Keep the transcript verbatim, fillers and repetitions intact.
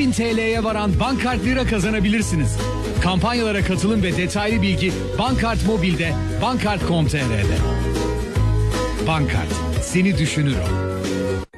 bin T L'ye varan Bankart Lira kazanabilirsiniz. Kampanyalara katılım ve detaylı bilgi Bankart Mobil'de, bankart nokta com nokta tr'de. Bankart, seni düşünür o.